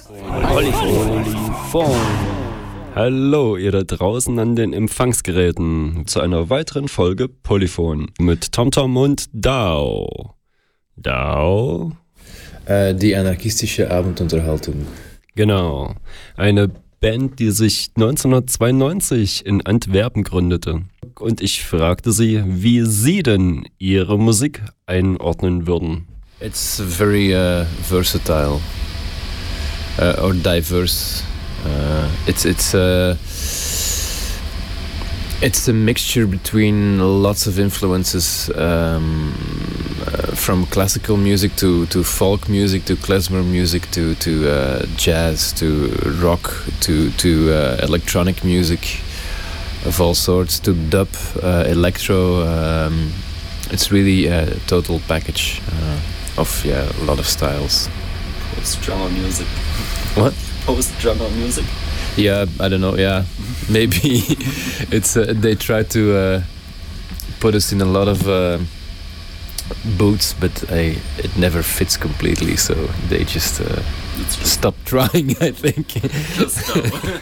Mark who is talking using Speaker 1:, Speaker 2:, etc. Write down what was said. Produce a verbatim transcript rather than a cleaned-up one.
Speaker 1: Polyphon. Hallo, ihr da draußen an den Empfangsgeräten zu einer weiteren Folge Polyphon mit TomTom und Dao. Dao?
Speaker 2: Äh, die anarchistische Abendunterhaltung.
Speaker 1: Genau, eine Band, die sich neunzehnhundertzweiundneunzig in Antwerpen gründete. Und ich fragte sie, wie sie denn ihre Musik einordnen würden.
Speaker 2: It's very uh, versatile uh, or diverse. Uh, it's it's uh, it's a mixture between lots of influences, um, uh, from classical music to, to folk music to klezmer music to to uh, jazz to rock to to uh, electronic music of all sorts to dub, uh, electro. Um, it's really a total package. Uh, Of yeah, a lot of styles.
Speaker 1: Post-drummer music.
Speaker 2: What?
Speaker 1: Post-drummer music.
Speaker 2: Yeah, I don't know. Yeah, maybe it's uh, they try to uh, put us in a lot of uh, boots, but I, it never fits completely. So they just uh, stop trying. I think.
Speaker 1: Just stop.